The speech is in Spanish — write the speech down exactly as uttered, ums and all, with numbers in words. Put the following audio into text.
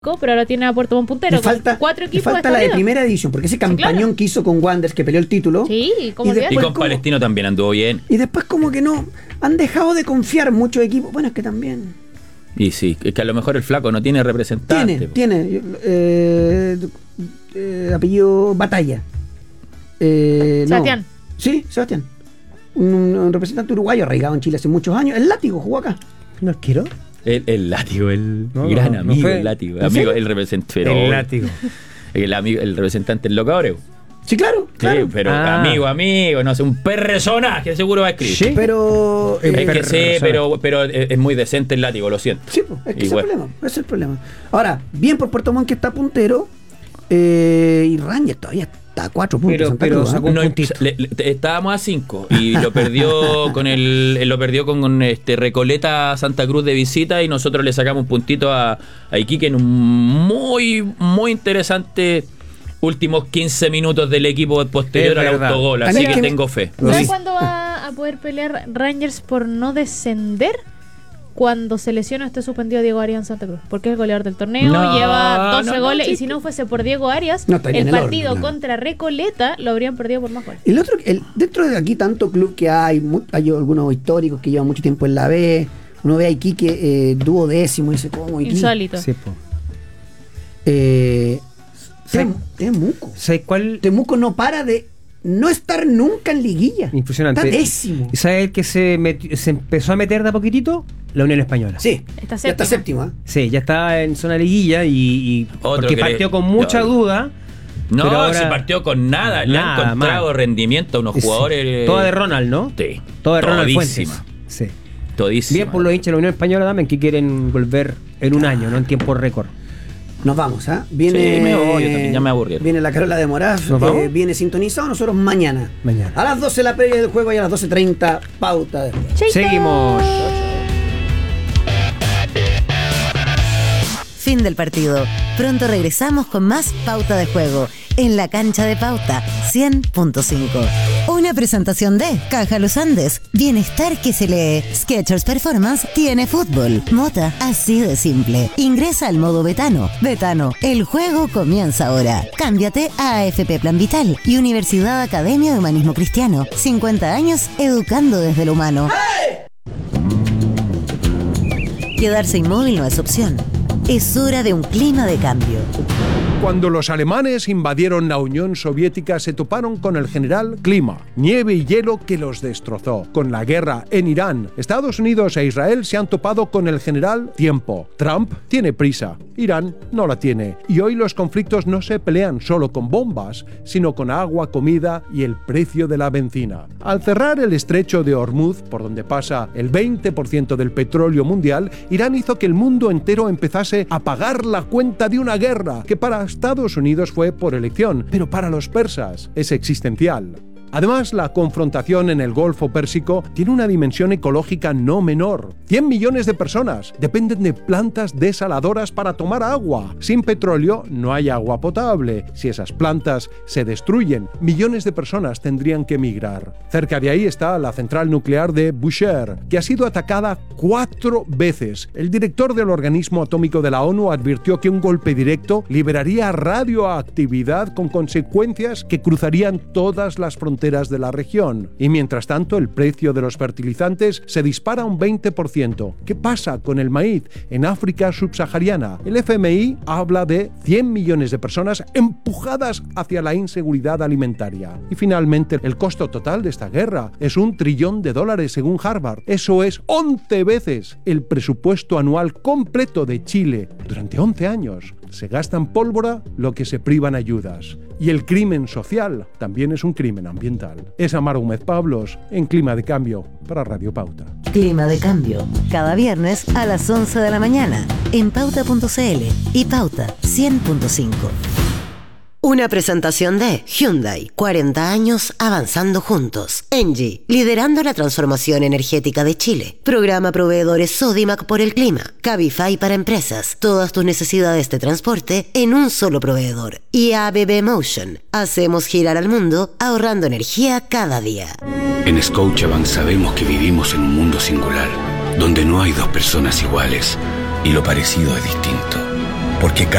pero ahora tiene a Puerto Montt puntero. Le falta, cuatro equipos. le falta la de primera división, porque ese campañón sí, claro. que hizo con Wanderers, que peleó el título. Sí, ¿cómo y, y con como, Palestino también anduvo bien. Y después como que no, han dejado de confiar muchos equipos. Bueno, es que también... Y sí, es que a lo mejor el flaco no tiene representante. Tiene, tiene. Eh, eh, apellido Batalla. Eh, Sebastián. No. Sí, Sebastián. Un, un representante uruguayo arraigado en Chile hace muchos años. El Látigo jugó acá. ¿No arquero? El, el Látigo, el no, gran no, amigo, no el Látigo. Amigo, el representante. El Látigo. El, amigo, el representante del Locaoreo. Sí, claro, claro. Sí, pero ah. amigo, amigo, no sé, un personaje seguro va a escribir. Sí, pero... Eh, es per que sí, pero, pero es muy decente el Látigo, lo siento. Sí, pues, es que ese es el problema, ese es el problema. Ahora, bien por Puerto Montt que está puntero, eh, y Rangers todavía está a cuatro puntos. Pero, Santa pero Cruz, sacó ¿eh? un no, puntito. le, le, estábamos a cinco y lo perdió con el lo perdió con este Recoleta Santa Cruz de visita y nosotros le sacamos un puntito a, a Iquique en un muy, muy interesante últimos quince minutos del equipo posterior al autogol, así que, que tengo fe. ¿Sabes cuándo va a poder pelear Rangers por no descender? Cuando se lesiona esté suspendido Diego Arias en Santa Cruz, porque es el goleador del torneo, no, lleva doce no, no, goles, sí. y si no fuese por Diego Arias, no, el partido horno, contra Recoleta lo habrían perdido por más goles. El otro, el, dentro de aquí tanto club que hay, hay algunos históricos que llevan mucho tiempo en la B, uno ve a Iquique eh, duodécimo y dice, ¿cómo Iquique? Insólito. Sí, po. Eh, Tem, Temuco. ¿Sabes cuál? Temuco no para de no estar nunca en liguilla. Impresionante. Está décimo. ¿Y sabes el que se, meti- se empezó a meter de a poquitito? La Unión Española. Sí, Está ya está séptimo. ¿eh? Sí, ya está en zona liguilla y, y Otro porque que partió le- con mucha no. duda. No, pero ahora- se partió con nada, le Nada, han encontrado mal. rendimiento a unos Sí. jugadores. Toda de Ronald, ¿no? Sí. Toda de Ronald Todísima. Fuentes. Sí. Todísima. Bien por los hinchas de la Unión Española también que quieren volver en un año, no en tiempo récord. Nos vamos, ¿ah? ¿eh? Viene, Sí, me voy, yo también, ya me aburrí. Viene la Carola de Moraz, ¿Nos vamos? eh, viene sintonizado nosotros mañana. Mañana. A las doce la previa del juego y a las doce treinta pauta de juego. Chaito. Seguimos. Fin del partido. Pronto regresamos con más Pauta de Juego en la cancha de Pauta cien punto cinco. Una presentación de Caja Los Andes. Bienestar que se lee. Skechers Performance tiene fútbol. Mota, así de simple. Ingresa al modo Betano. Betano, el juego comienza ahora. Cámbiate a A F P Plan Vital y Universidad Academia de Humanismo Cristiano. cincuenta años educando desde lo humano. Quedarse inmóvil no es opción. Es hora de un clima de cambio. Cuando los alemanes invadieron la Unión Soviética se toparon con el general Clima, nieve y hielo que los destrozó. Con la guerra en Irán, Estados Unidos e Israel se han topado con el general Tiempo. Trump tiene prisa, Irán no la tiene. Y hoy los conflictos no se pelean solo con bombas, sino con agua, comida y el precio de la benzina. Al cerrar el estrecho de Hormuz, por donde pasa el veinte por ciento del petróleo mundial, Irán hizo que el mundo entero empezase a pagar la cuenta de una guerra que para Estados Unidos fue por elección, pero para los persas es existencial. Además, la confrontación en el Golfo Pérsico tiene una dimensión ecológica no menor. cien millones de personas dependen de plantas desaladoras para tomar agua. Sin petróleo no hay agua potable. Si esas plantas se destruyen, millones de personas tendrían que emigrar. Cerca de ahí está la central nuclear de Bushehr, que ha sido atacada cuatro veces. El director del organismo atómico de la ONU advirtió que un golpe directo liberaría radioactividad con consecuencias que cruzarían todas las fronteras de la región. Y mientras tanto, el precio de los fertilizantes se dispara un veinte por ciento. ¿Qué pasa con el maíz en África subsahariana? El F M I habla de cien millones de personas empujadas hacia la inseguridad alimentaria. Y finalmente, el costo total de esta guerra es un trillón de dólares según Harvard. Eso es once veces el presupuesto anual completo de Chile durante once años. Se gasta en pólvora lo que se priva en ayudas. Y el crimen social también es un crimen ambiental. Es Amaro Gómez Pablos en Clima de Cambio para Radio Pauta. Clima de Cambio. Cada viernes a las once de la mañana en pauta punto c l y Pauta cien punto cinco. Una presentación de Hyundai, cuarenta años avanzando juntos. Engie, liderando la transformación energética de Chile. Programa proveedores Sodimac por el clima. Cabify para empresas. Todas tus necesidades de transporte en un solo proveedor. Y A B B Motion. Hacemos girar al mundo ahorrando energía cada día. En Scotiabank sabemos que vivimos en un mundo singular, donde no hay dos personas iguales y lo parecido es distinto. porque